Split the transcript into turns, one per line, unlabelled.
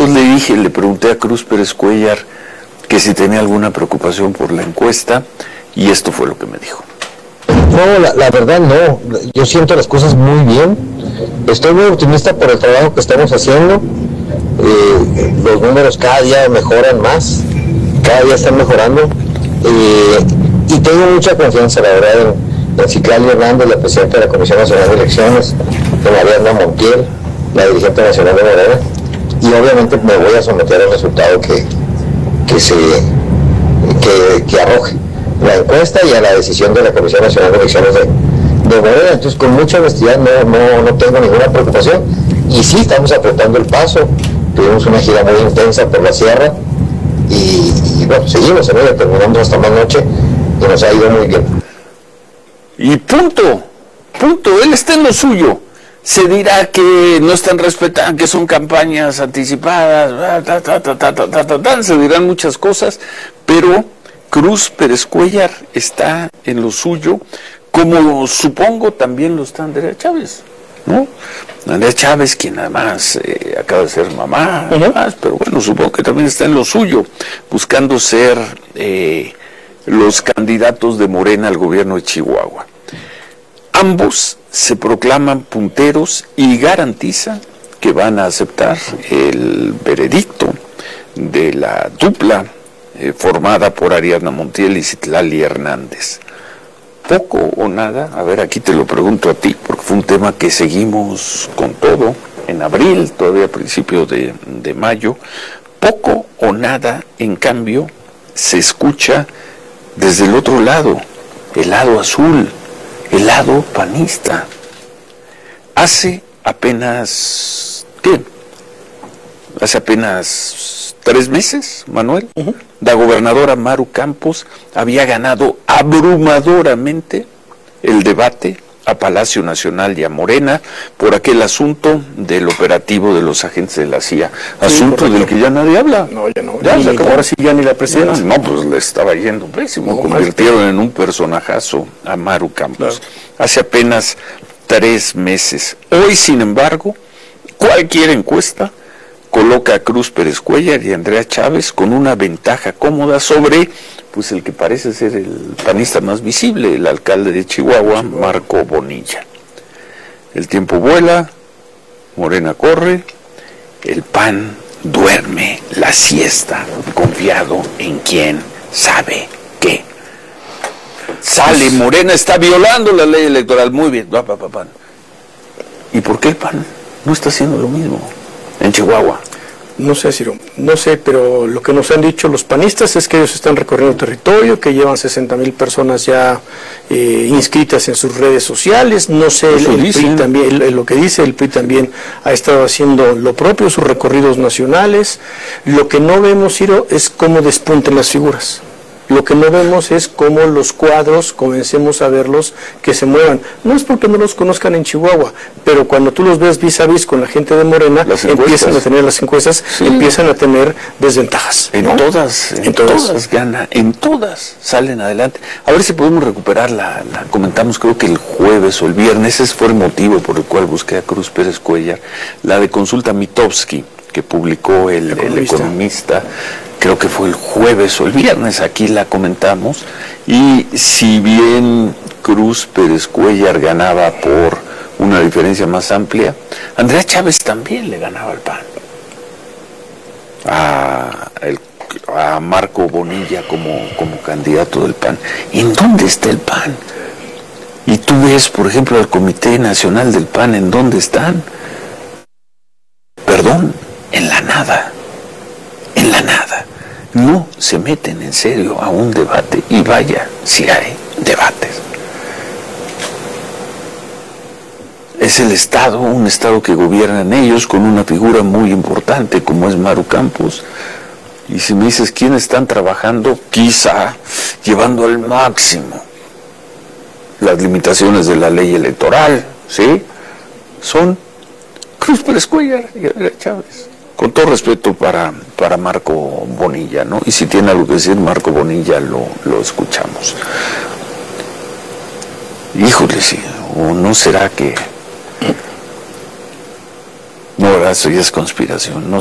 le pregunté a Cruz Pérez Cuéllar que si tenía alguna preocupación por la encuesta, y esto fue lo que me dijo.
No, la verdad no, yo siento las cosas muy bien, estoy muy optimista por el trabajo que estamos haciendo, los números cada día mejoran más, cada día están mejorando, y tengo mucha confianza, la verdad, en Citlali Hernández, la presidenta de la Comisión Nacional de Elecciones, en Ariadna Montiel, la dirigente nacional de Morena, y obviamente me voy a someter al resultado que arroje la encuesta y a la decisión de la Comisión Nacional de Elecciones de Morena. Entonces, con mucha honestidad, no tengo ninguna preocupación, y sí estamos apretando el paso. Tuvimos una gira muy intensa por la sierra y bueno, seguimos, terminamos hasta más noche y nos ha ido muy bien.
Y punto, él está en lo suyo. Se dirá que no están respetando, que son campañas anticipadas, se dirán muchas cosas, pero Cruz Pérez Cuéllar está en lo suyo, como supongo también lo está Andrea Chávez, ¿no? Andrea Chávez, quien además acaba de ser mamá, además, pero bueno, supongo que también está en lo suyo, buscando ser los candidatos de Morena al gobierno de Chihuahua. Ambos se proclaman punteros y garantizan que van a aceptar el veredicto de la dupla formada por Ariadna Montiel y Citlali Hernández. Poco o nada, a ver, aquí te lo pregunto a ti, porque fue un tema que seguimos con todo, en abril, todavía a principios de mayo, poco o nada, en cambio, se escucha desde el otro lado, el lado azul, el lado panista. Hace apenas 3 meses, Manuel, la gobernadora Maru Campos había ganado abrumadoramente el debate a Palacio Nacional y a Morena por aquel asunto del operativo de los agentes de la CIA, asunto del que ya nadie habla.
No, ya no.
Ya,
ahora sí ya ni la presidencia.
No, pues le estaba yendo pésimo.
No,
convirtieron en un personajazo a Maru Campos. Claro. Hace apenas 3 meses. Hoy, sin embargo, cualquier encuesta coloca a Cruz Pérez Cuéllar y a Andrea Chávez con una ventaja cómoda sobre pues el que parece ser el panista más visible, el alcalde de Chihuahua, Marco Bonilla. El tiempo vuela, Morena corre, el PAN duerme la siesta, confiado en quién sabe qué. Sale, Morena está violando la ley electoral, muy bien, ¿y por qué el PAN no está haciendo lo mismo en Chihuahua?
No sé, Ciro, no sé, pero lo que nos han dicho los panistas es que ellos están recorriendo territorio, que llevan 60,000 personas ya inscritas en sus redes sociales. No sé, el PRI también, lo que dice el PRI también ha estado haciendo lo propio, sus recorridos nacionales. Lo que no vemos, Ciro, es cómo despunten las figuras. Lo que no vemos es cómo los cuadros comencemos a verlos que se muevan. No es porque no los conozcan en Chihuahua, pero cuando tú los ves vis a vis con la gente de Morena, empiezan a tener las encuestas, empiezan a tener desventajas.
En todas gana, en todas salen adelante. A ver si podemos recuperar la comentamos creo que el jueves o el viernes, ese fue el motivo por el cual busqué a Cruz Pérez Cuéllar, la de Consulta Mitofsky, que publicó el Economista, creo que fue el jueves o el viernes, aquí la comentamos, y si bien Cruz Pérez Cuéllar ganaba por una diferencia más amplia, Andrea Chávez también le ganaba al PAN, a Marco Bonilla como candidato del PAN. ¿En dónde está el PAN? Y tú ves, por ejemplo, al Comité Nacional del PAN, ¿en dónde están? Perdón, en la nada. No se meten en serio a un debate, y vaya si hay debates. Es el Estado, un Estado que gobiernan ellos con una figura muy importante como es Maru Campos. Y si me dices quiénes están trabajando, quizá llevando al máximo las limitaciones de la ley electoral, ¿sí? Son Cruz Pérez Cuéllar y Andrea Chávez. Con todo respeto para Marco Bonilla, ¿no? Y si tiene algo que decir Marco Bonilla, lo escuchamos. Híjole, sí, o no será que... No, eso ya es conspiración, no